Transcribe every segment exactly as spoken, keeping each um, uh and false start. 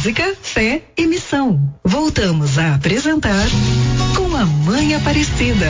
música, fé e missão. Voltamos a apresentar Com a Mãe Aparecida.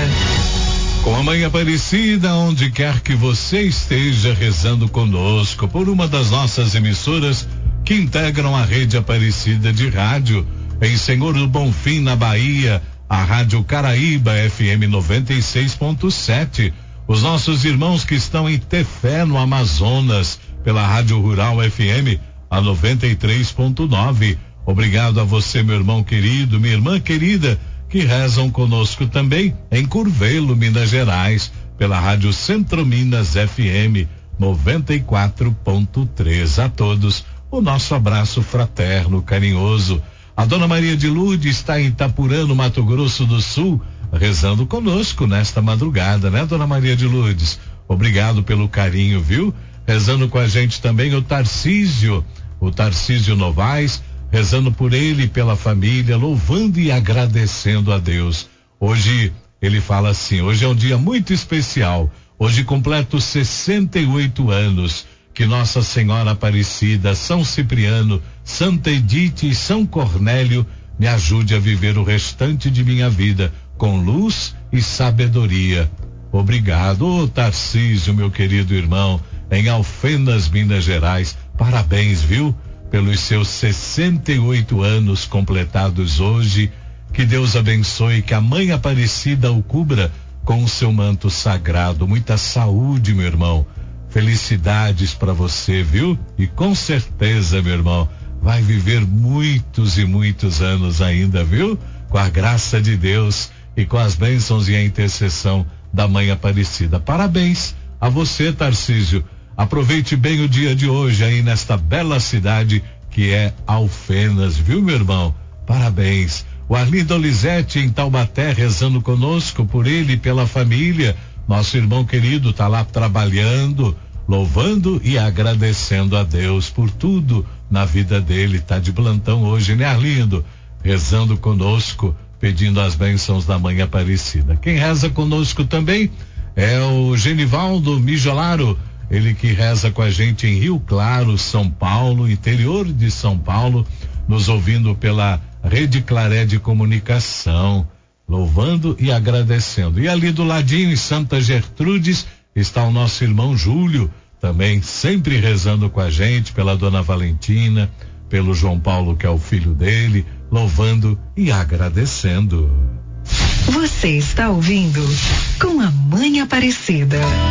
Com a Mãe Aparecida, onde quer que você esteja rezando conosco por uma das nossas emissoras que integram a rede Aparecida de rádio, em Senhor do Bonfim, na Bahia, a Rádio Caraíba F M noventa e seis ponto sete. Os nossos irmãos que estão em Tefé, no Amazonas, pela Rádio Rural F M, a noventa e três ponto nove. Obrigado a você, meu irmão querido, minha irmã querida, que rezam conosco também em Curvelo, Minas Gerais, pela Rádio Centro Minas F M noventa e quatro ponto três. A todos, o nosso abraço fraterno, carinhoso. A Dona Maria de Lourdes está em Itapurã, no Mato Grosso do Sul, rezando conosco nesta madrugada, né, Dona Maria de Lourdes? Obrigado pelo carinho, viu? Rezando com a gente também o Tarcísio, o Tarcísio Novaes, rezando por ele e pela família, louvando e agradecendo a Deus. Hoje ele fala assim: hoje é um dia muito especial. Hoje completo sessenta e oito anos. Que Nossa Senhora Aparecida, São Cipriano, Santa Edith e São Cornélio me ajude a viver o restante de minha vida com luz e sabedoria. Obrigado, ô Tarcísio, meu querido irmão, em Alfenas, Minas Gerais. Parabéns, viu? Pelos seus sessenta e oito anos completados hoje. Que Deus abençoe, que a Mãe Aparecida o cubra com o seu manto sagrado. Muita saúde, meu irmão. Felicidades para você, viu? E com certeza, meu irmão, vai viver muitos e muitos anos ainda, viu? Com a graça de Deus e com as bênçãos e a intercessão da Mãe Aparecida. Parabéns a você, Tarcísio. Aproveite bem o dia de hoje aí nesta bela cidade que é Alfenas, viu, meu irmão? Parabéns. O Arlindo Lisete em Taubaté rezando conosco, por ele e pela família. Nosso irmão querido tá lá trabalhando, louvando e agradecendo a Deus por tudo na vida dele. Tá de plantão hoje, né, Arlindo? Rezando conosco, pedindo as bênçãos da Mãe Aparecida. Quem reza conosco também é o Genivaldo Mijolaro, ele que reza com a gente em Rio Claro, São Paulo, interior de São Paulo, nos ouvindo pela Rede Claré de Comunicação, louvando e agradecendo. E ali do ladinho, em Santa Gertrudes, está o nosso irmão Júlio, também sempre rezando com a gente, pela Dona Valentina, pelo João Paulo, que é o filho dele, louvando e agradecendo. Você está ouvindo Com a Mãe Aparecida.